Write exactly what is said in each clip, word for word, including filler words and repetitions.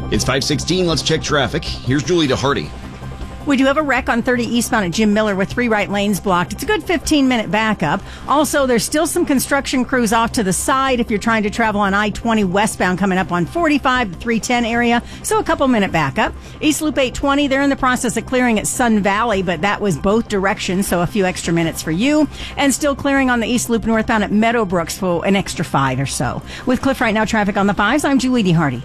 It's five sixteen. Let's check traffic. Here's Julie DeHardy. We do have a wreck on thirty eastbound at Jim Miller with three right lanes blocked. It's a good fifteen minute backup. Also, there's still some construction crews off to the side if you're trying to travel on I twenty westbound coming up on forty-five, the three ten area. So a couple minute backup. East Loop eight twenty, they're in the process of clearing at Sun Valley, but that was both directions, so a few extra minutes for you. And still clearing on the East Loop northbound at Meadowbrooks for an extra five or so. With Cliff Right Now traffic on the fives, I'm Julie DeHardy.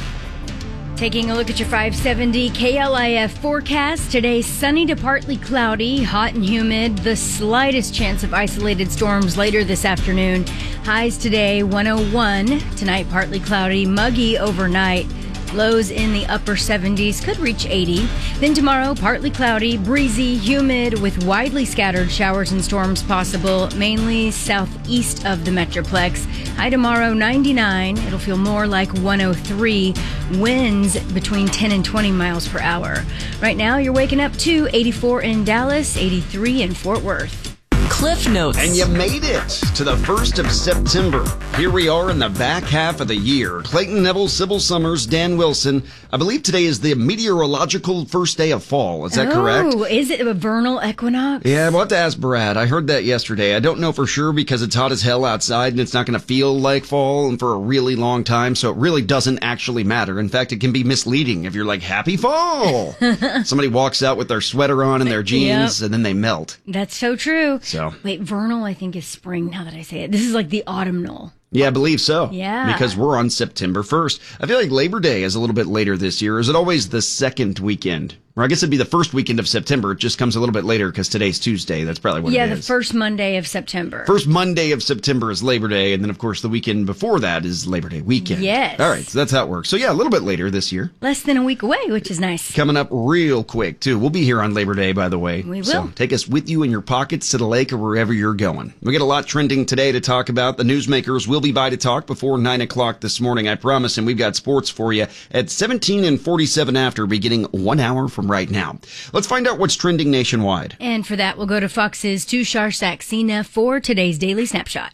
Taking a look at your five seventy K L I F forecast. Today, sunny to partly cloudy, hot and humid. The slightest chance of isolated storms later this afternoon. Highs today, one oh one. Tonight, partly cloudy, muggy overnight. Lows in the upper seventies, could reach eighty. Then tomorrow, partly cloudy, breezy, humid, with widely scattered showers and storms possible, mainly southeast of the Metroplex. High tomorrow, ninety-nine. It'll feel more like one oh three. Winds between ten and twenty miles per hour. Right now, you're waking up to eighty-four in Dallas, eighty-three in Fort Worth. Cliff Notes. And you made it to the first of September. Here we are in the back half of the year. Clayton Neville, Sybil Summers, Dan Wilson. I believe today is the meteorological first day of fall. Is that oh, correct? Oh, is it a vernal equinox? Yeah, we'll have to ask Brad. I heard that yesterday. I don't know for sure because it's hot as hell outside and it's not going to feel like fall for a really long time, so it really doesn't actually matter. In fact, it can be misleading if you're like, happy fall! Somebody walks out with their sweater on and their jeans, yep. and then they melt. That's so true. So. Wait, vernal I think is spring now that I say it. This is like the autumnal. Yeah, I believe so. Yeah. Because we're on September first. I feel like Labor Day is a little bit later this year. Is it always the second weekend? Or I guess it'd be the first weekend of September. It just comes a little bit later because today's Tuesday. That's probably what yeah, it is. Yeah, the first Monday of September. First Monday of September is Labor Day. And then, of course, the weekend before that is Labor Day weekend. Yes. All right, so that's how it works. So, yeah, a little bit later this year. Less than a week away, which is nice. Coming up real quick, too. We'll be here on Labor Day, by the way. We will. So take us with you in your pockets to the lake or wherever you're going. We got a lot trending today to talk about. The newsmakers will be by to talk before nine o'clock this morning, I promise. And we've got sports for you at seventeen and forty-seven after, beginning one hour from right now. Let's find out what's trending nationwide. And for that, we'll go to Fox's Tushar Saxena for today's Daily Snapshot.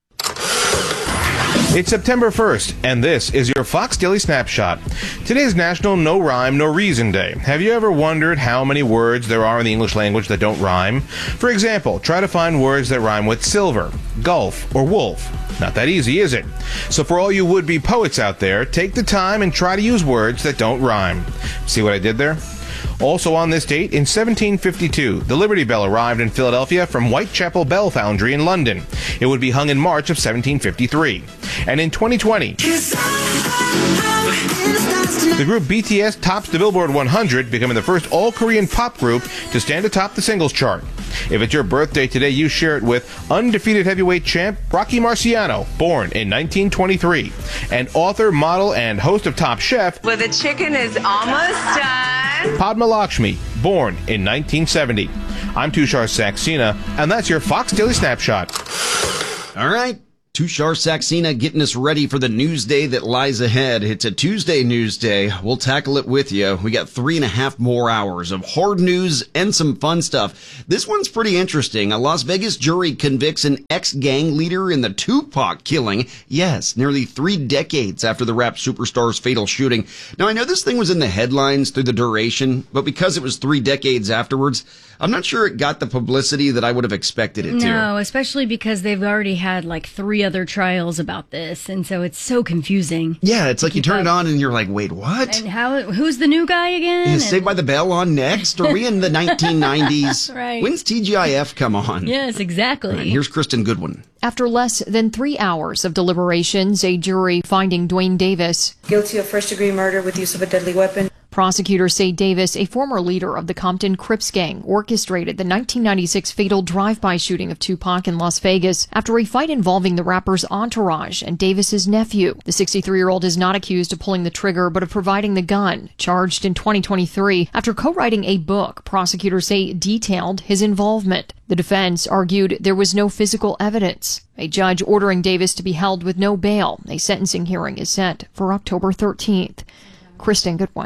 It's September first, and this is your Fox Daily Snapshot. Today is National No Rhyme, No Reason Day. Have you ever wondered how many words there are in the English language that don't rhyme? For example, try to find words that rhyme with silver, gulf, or wolf. Not that easy, is it? So for all you would-be poets out there, take the time and try to use words that don't rhyme. See what I did there? Also on this date, in seventeen fifty-two, the Liberty Bell arrived in Philadelphia from Whitechapel Bell Foundry in London. It would be hung in March of seventeen fifty-three. And in twenty twenty, the group B T S tops the Billboard one hundred, becoming the first all-Korean pop group to stand atop the singles chart. If it's your birthday today, you share it with undefeated heavyweight champ Rocky Marciano, born in nineteen twenty-three, and author, model, and host of Top Chef, Well, the chicken is almost done. Padma Lakshmi, born in nineteen seventy. I'm Tushar Saxena, and that's your Fox Daily Snapshot. All right. Tushar Saxena getting us ready for the news day that lies ahead. It's a Tuesday news day. We'll tackle it with you. We got three and a half more hours of hard news and some fun stuff. This one's pretty interesting. A Las Vegas jury convicts an ex-gang leader in the Tupac killing. Yes, nearly three decades after the rap superstar's fatal shooting. Now, I know this thing was in the headlines through the duration, but because it was three decades afterwards, I'm not sure it got the publicity that I would have expected it to. No, especially because they've already had like three other trials about this, and so it's so confusing. Yeah, it's like you turn it on and you're like, wait, what? And how? Who's the new guy again? Is Saved by the Bell on next? Are we in the nineteen nineties? Right. When's T G I F come on? Yes, exactly. Right, here's Kristen Goodwin. After less than three hours of deliberations, a jury finding Dwayne Davis guilty of first-degree murder with use of a deadly weapon. Prosecutors say Davis, a former leader of the Compton Crips gang, orchestrated the nineteen ninety-six fatal drive-by shooting of Tupac in Las Vegas after a fight involving the rapper's entourage and Davis's nephew. The sixty-three-year-old is not accused of pulling the trigger, but of providing the gun, charged in twenty twenty-three after co-writing a book prosecutors say detailed his involvement. The defense argued there was no physical evidence. A judge ordering Davis to be held with no bail. A sentencing hearing is set for October thirteenth. Kristen Goodwin,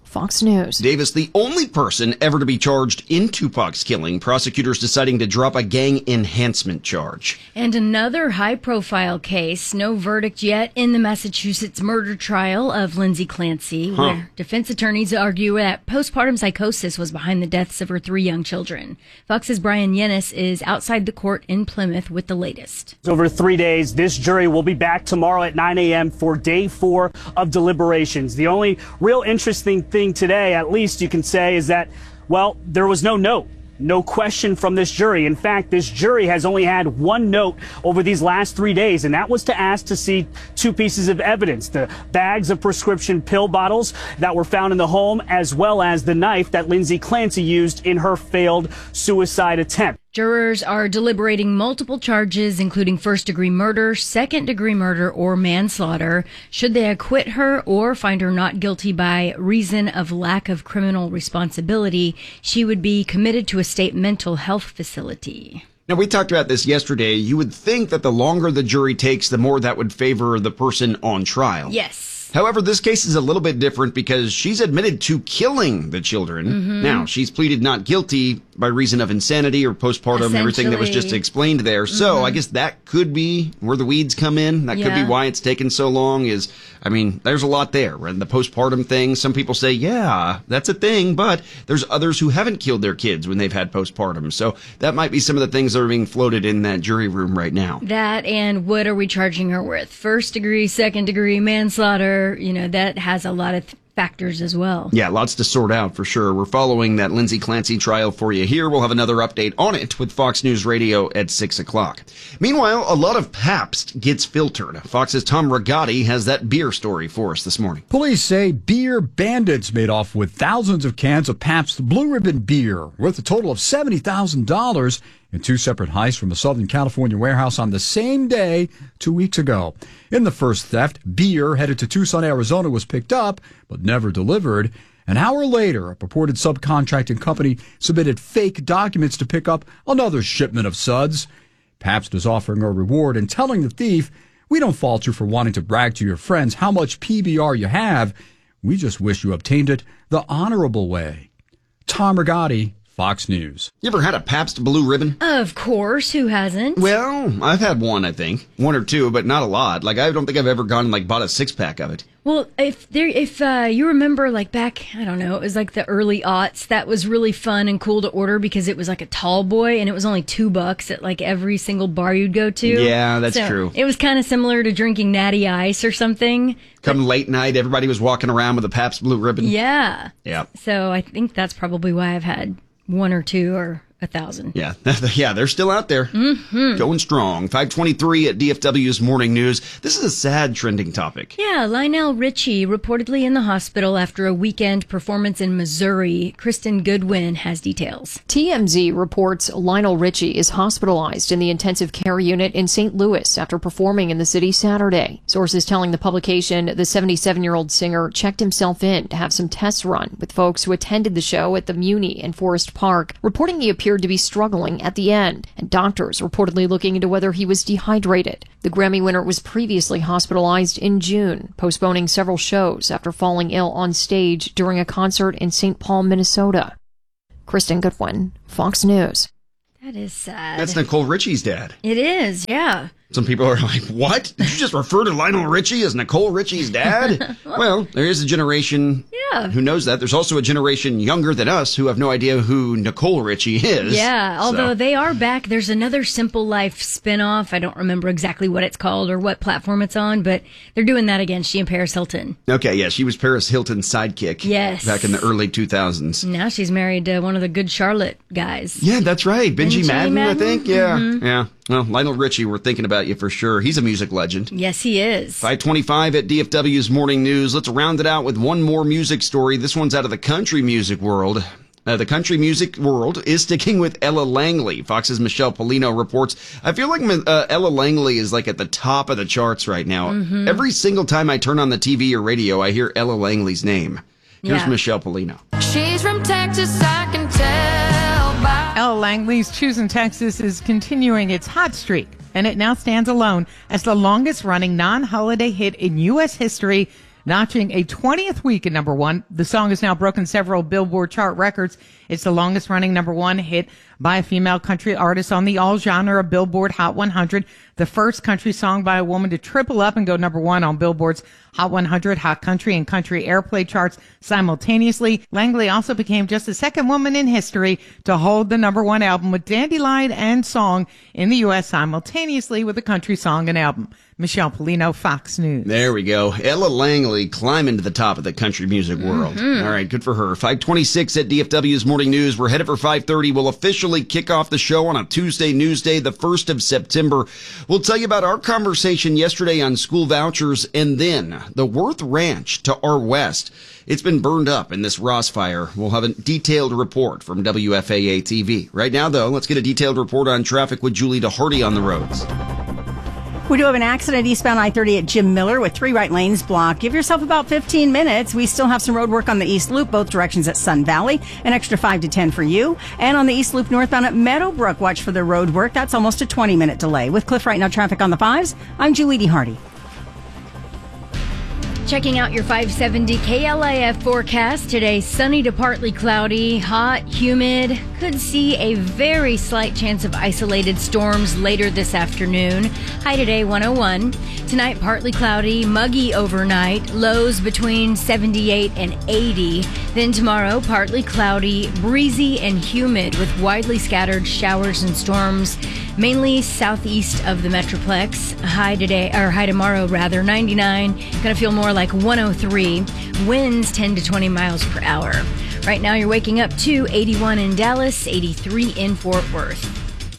Fox News. Davis, the only person ever to be charged in Tupac's killing, prosecutors deciding to drop a gang enhancement charge. And another high-profile case, no verdict yet in the Massachusetts murder trial of Lindsay Clancy, Huh. where defense attorneys argue that postpartum psychosis was behind the deaths of her three young children. Fox's Brian Yennis is outside the court in Plymouth with the latest. Over three days, this jury will be back tomorrow at nine a.m. for day four of deliberations. The only real interesting thing today, at least you can say, is that, well, there was no note. No question from this jury. In fact, this jury has only had one note over these last three days, and that was to ask to see two pieces of evidence, the bags of prescription pill bottles that were found in the home, as well as the knife that Lindsay Clancy used in her failed suicide attempt. Jurors are deliberating multiple charges, including first-degree murder, second-degree murder, or manslaughter. Should they acquit her or find her not guilty by reason of lack of criminal responsibility, she would be committed to a state mental health facility. Now, we talked about this yesterday. You would think that the longer the jury takes, the more that would favor the person on trial. Yes. However, this case is a little bit different because she's admitted to killing the children. Mm-hmm. Now, she's pleaded not guilty by reason of insanity or postpartum, everything that was just explained there. So Mm-hmm. I guess that could be where the weeds come in. That could Yeah. be why it's taken so long is, I mean, there's a lot there. And the postpartum thing, some people say, yeah, that's a thing, but there's others who haven't killed their kids when they've had postpartum. So that might be some of the things that are being floated in that jury room right now. That and what are we charging her with? First degree, second degree manslaughter, you know, that has a lot of th- factors as well. Yeah, lots to sort out for sure. We're following that Lindsay Clancy trial for you here. We'll have another update on it with Fox News Radio at six o'clock. Meanwhile, a lot of Pabst gets filtered. Fox's Tom Rigotti has that beer story for us this morning. Police say beer bandits made off with thousands of cans of Pabst Blue Ribbon beer worth a total of seventy thousand dollars in two separate heists from a Southern California warehouse on the same day two weeks ago. In the first theft, beer headed to Tucson, Arizona was picked up but never delivered. An hour later, a purported subcontracting company submitted fake documents to pick up another shipment of suds. Pabst is offering a reward and telling the thief, "We don't fault you for wanting to brag to your friends how much P B R you have. We just wish you obtained it the honorable way." Tom Rigotti, Fox News. You ever had a Pabst Blue Ribbon? Of course, who hasn't? Well, I've had one, I think. One or two, but not a lot. Like, I don't think I've ever gone and, like, bought a six-pack of it. Well, if there, if uh, you remember, like back, I don't know, it was like the early aughts. That was really fun and cool to order because it was like a tall boy, and it was only two bucks at like every single bar you'd go to. Yeah, that's So true. It was kind of similar to drinking Natty Ice or something. Come late night, everybody was walking around with a Pabst Blue Ribbon. Yeah. Yeah. So I think that's probably why I've had one or two or a thousand. Yeah, yeah, they're still out there. Mm-hmm. Going strong. five twenty-three at D F W's Morning News. This is a sad trending topic. Yeah, Lionel Richie reportedly in the hospital after a weekend performance in Missouri. Kristen Goodwin has details. T M Z reports Lionel Richie is hospitalized in the intensive care unit in Saint Louis after performing in the city Saturday. Sources telling the publication the seventy-seven-year-old singer checked himself in to have some tests run with folks who attended the show at the Muni in Forest Park, reporting he appeared to be struggling at the end, and doctors reportedly looking into whether he was dehydrated. The Grammy winner was previously hospitalized in June, postponing several shows after falling ill on stage during a concert in Saint Paul, Minnesota. Kristen Goodwin, Fox News. That is sad. That's Nicole Richie's dad. It is, yeah. Some people are like, what? Did you just refer to Lionel Richie as Nicole Richie's dad? Well, there is a generation Yeah. who knows that. There's also a generation younger than us who have no idea who Nicole Richie is. Yeah, although So- they are back. There's another Simple Life spinoff. I don't remember exactly what it's called or what platform it's on, but they're doing that again. She and Paris Hilton. Okay, yeah, she was Paris Hilton's sidekick. Yes. Back in the early two thousands. Now she's married to one of the Good Charlotte guys. Yeah, that's right. Benji, Benji Madden, I Madden? think. Yeah, Mhm. yeah. Well, Lionel Richie, we're thinking about you for sure. He's a music legend. Yes, he is. five twenty-five at D F W's Morning News. Let's round it out with one more music story. This one's out of the country music world. Uh, the country music world is sticking with Ella Langley. Fox's Michelle Polino reports, I feel like uh, Ella Langley is like at the top of the charts right now. Mhm. Every single time I turn on the T V or radio, I hear Ella Langley's name. Here's Yeah. Michelle Polino. She's from Texas, I can tell by... Ella Langley's Choosing Texas is continuing its hot streak, and it now stands alone as the longest-running non-holiday hit in U S history, notching a twentieth week at number one. The song has now broken several Billboard chart records. It's the longest running number one hit by a female country artist on the all genre of Billboard Hot one hundred. The first country song by a woman to triple up and go number one on Billboard's Hot one hundred, Hot Country, and Country Airplay charts simultaneously. Langley also became just the second woman in history to hold the number one album with Dandelion and Song in the U S simultaneously with a country song and album. Michelle Polino, Fox News. There we go. Ella Langley climbing to the top of the country music world. Mm-hmm. All right, good for her. five twenty-six at D F W's Morning News. We're headed for five thirty. We'll officially kick off the show on a Tuesday News Day, the first of September. We'll tell you about our conversation yesterday on school vouchers and then the Worth Ranch to our west. It's been burned up in this Ross fire. We'll have a detailed report from W F A A T V. Right now, though, let's get a detailed report on traffic with Julie DeHardy on the roads. We do have an accident eastbound I thirty at Jim Miller with three right lanes blocked. Give yourself about fifteen minutes. We still have some road work on the East Loop, both directions at Sun Valley. An extra five to ten for you. And on the East Loop northbound at Meadowbrook, watch for the road work. That's almost a twenty minute delay. With Cliff Right Now traffic on the fives, I'm Julie DeHardy. Checking out your five seventy K L I F forecast. Today, sunny to partly cloudy, hot, humid. Could see a very slight chance of isolated storms later this afternoon. High today, one oh one. Tonight, partly cloudy, muggy overnight. Lows between seventy-eight and eighty. Then tomorrow, partly cloudy, breezy and humid with widely scattered showers and storms, mainly southeast of the Metroplex. High today, or high tomorrow rather, ninety-nine. Gonna feel more like one oh three. Winds ten to twenty miles per hour. Right now you're waking up to eighty-one in Dallas, eighty-three in Fort Worth.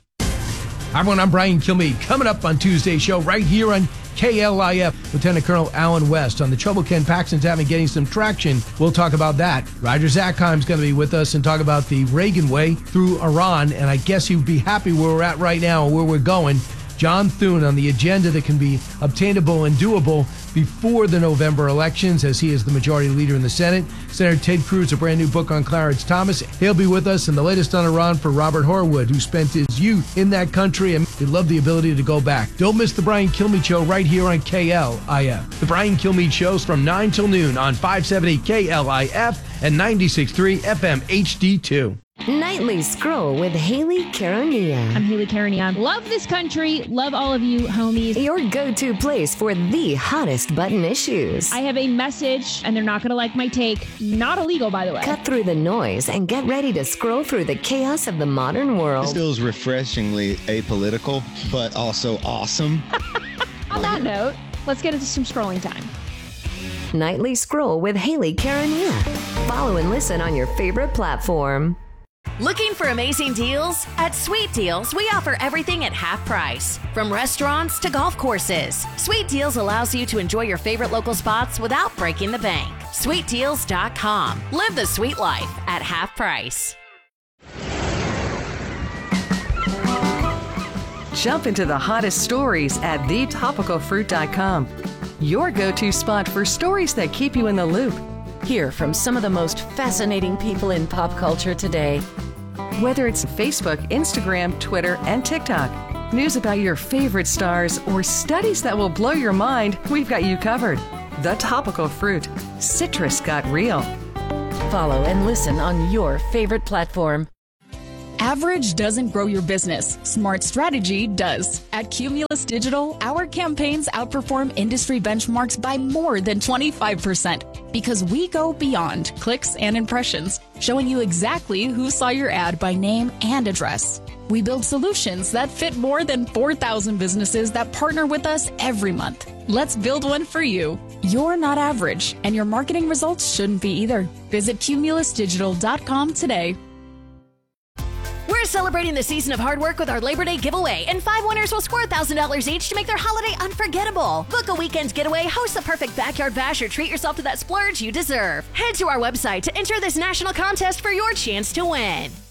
Hi everyone, I'm Brian Kilmeade. Coming up on Tuesday's show right here on K L I F, Lieutenant Colonel Alan West on the trouble Ken Paxton's having getting some traction. We'll talk about that. Roger Zakheim's going to be with us and talk about the Reagan way through Iran, and I guess he would be happy where we're at right now and where we're going. John Thune on the agenda that can be obtainable and doable before the November elections, as he is the majority leader in the Senate. Senator Ted Cruz, a brand new book on Clarence Thomas. He'll be with us, and the latest on Iran for Robert Horwood, who spent his youth in that country and he loved the ability to go back. Don't miss the Brian Kilmeade Show right here on K L I F. The Brian Kilmeade Show's from nine till noon on five seventy K L I F and ninety-six point three F M H D two. Nightly Scroll with Haley Caronia. I'm Haley Caronia. Love this country. Love all of you, homies. Your go-to place for the hottest button issues. I have a message, and they're not going to like my take. Not illegal, by the way. Cut through the noise and get ready to scroll through the chaos of the modern world. This feels refreshingly apolitical, but also awesome. On that note, let's get into some scrolling time. Nightly Scroll with Haley Caronia. Follow and listen on your favorite platform. Looking for amazing deals? At Sweet Deals, we offer everything at half price. From restaurants to golf courses, Sweet Deals allows you to enjoy your favorite local spots without breaking the bank. sweet deals dot com. Live the sweet life at half price. Jump into the hottest stories at the topical fruit dot com. Your go-to spot for stories that keep you in the loop. Hear from some of the most fascinating people in pop culture today. Whether it's Facebook, Instagram, Twitter, and TikTok, news about your favorite stars, or studies that will blow your mind, we've got you covered. The Topical Fruit. Citrus got real. Follow and listen on your favorite platform. Average doesn't grow your business. Smart strategy does. At Cumulus Digital, our campaigns outperform industry benchmarks by more than twenty-five percent because we go beyond clicks and impressions, showing you exactly who saw your ad by name and address. We build solutions that fit more than four thousand businesses that partner with us every month. Let's build one for you. You're not average, and your marketing results shouldn't be either. Visit cumulus digital dot com today. We're celebrating the season of hard work with our Labor Day giveaway, and five winners will score one thousand dollars each to make their holiday unforgettable. Book a weekend getaway, host the perfect backyard bash, or treat yourself to that splurge you deserve. Head to our website to enter this national contest for your chance to win.